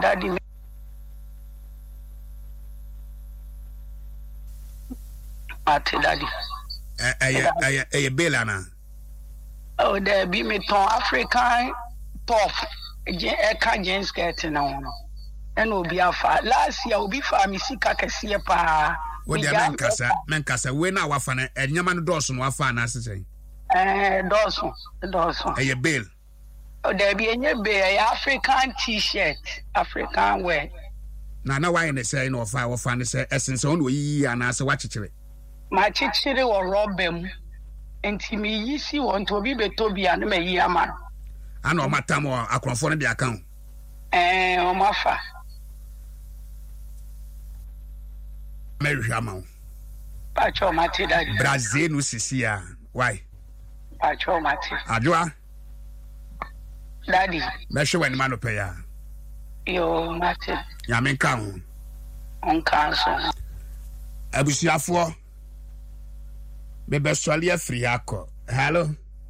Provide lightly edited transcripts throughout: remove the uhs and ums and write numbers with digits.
daddy. Daddy. Belana. Oh, there be me ton African pop. Eka jeans skirt no. And will be a far. Last year will be for me see Kakasia pa. What the Mancasa, when our fan and Yaman Dawson were fan as saying. Dawson. A bill. Oh, there be a African t-shirt, African wear. Now, why in the saying of our fan is essence only and as a watch it. My chichiri or rob them. And Timmy, you see, want to be Toby and me yaman. I know my time or I confirm the account. Omafa. Mary Hamon. Pacho Mati, daddy. Brazil, Nusia. Why? Pacho Mati. Adwa. Daddy. Measure when Manopea. Yo, Mati. Yamin Town. On council. Abusia for. Bebe Solia Friaco. Hello.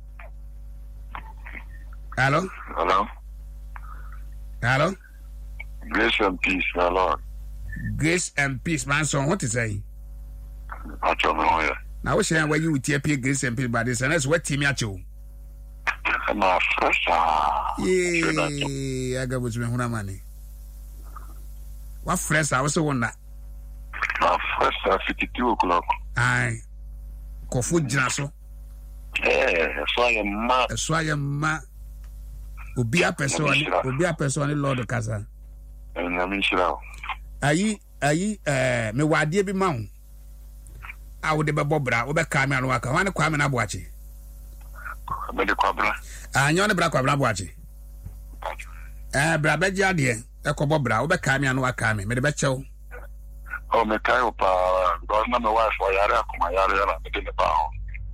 Hello. Hello. Hello. Grace and peace, my Lord. Grace and peace, man. So what is saying? I told me here. Now we share where you with TP Grace and peace, but this and that's what team at you. My first. Yeah, I got with me money. What friends I was the one that. My first 52 o'clock. Aye. Kofu Jinaso. Yeah, so I am mad. So I am mad. Obi a person Lord Casa. And I mean, ayi me wadie bi ma wo a wo de be bobra wo be ka me anu aka wan kwa me na boachi me de kwabra anyo ne bra kwabra boachi bra be ja de e ko bobra wo be ka me anu aka me de be chew oh me kai opa because na me wife wa yare akoma yare me de ne ba ho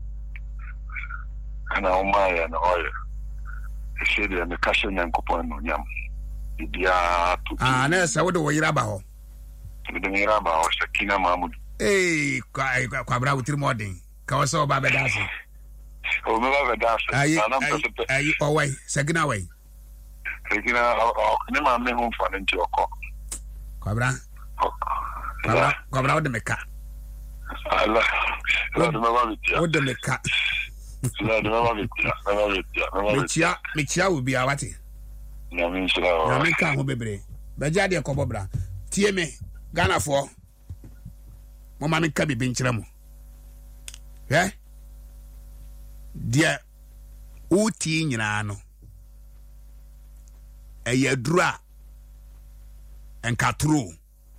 ana o ma ya na oye she de me ka she nyan kopon no nyam bibia tu na sa wo de wo yira ba ho de mira ba o Shakina Mahmoud kwabra wutiri modern ka wo so ba be dase o me ba be dase ayi o wai Shakina wai Shakina o ne ma me hu fa ne nti okọ kwabra wo de meka Allah o de me ba bitia wo de meka la de me ba bitia me chia wo bia wate na me nshira o na me ka ho bebre be ja de ko bobra tie me Ghana for mama me ka bi nkyere mo dia uti nyina no eyadura enkatro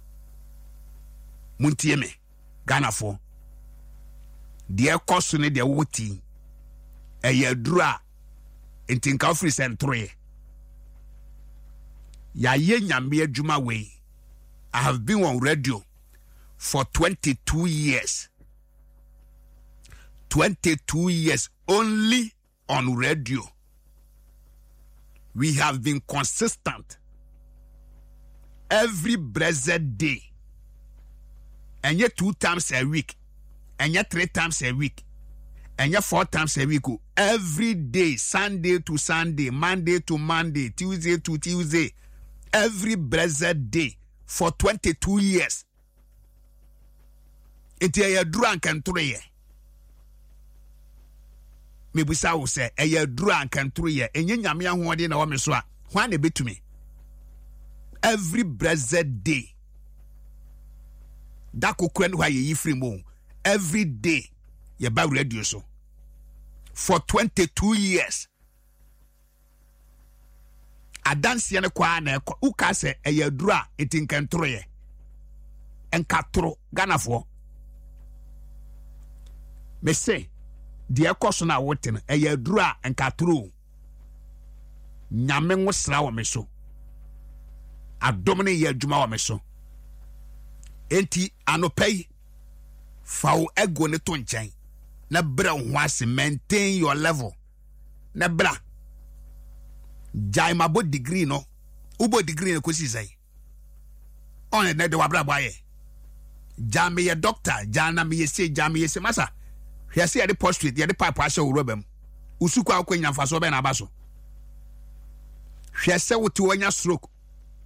muntie me Ghana for dia koso ne dia uti eyadura entinka free sentroye ya ye nyame adwuma we I have been on radio for 22 years. 22 years only on radio. We have been consistent every blessed day. And yet 2 times a week. And yet 3 times a week. And yet 4 times a week. Every day, Sunday to Sunday, Monday to Monday, Tuesday to Tuesday. Every blessed day. For 22 years. Iti ya drunk and three. Maybe so say a drunk and 3 years. And yen yamia who did na me so a one a bit to me. Every blessed day. That could why ye free moon. Every day ye buy radio so. For 22 years. Adansi ne kwa na uka se eyadura etinkantroye enkatro Ghana for me say de ekoso na wote no eyadura enkatro nyame nwosra wo me so adom ne ye adwuma wo me so enti anopai fawo ego ne to nchen na bra ho ase maintain your level na bra Jaima bo degree no ubo degree no kosi sai on ne de wabra boye jame ye doctor jana me ye se masa hwe se ye de prostate ye de pipe ashe wo robam usuku akwanya mfaso be na abaso hwe se wote wonya stroke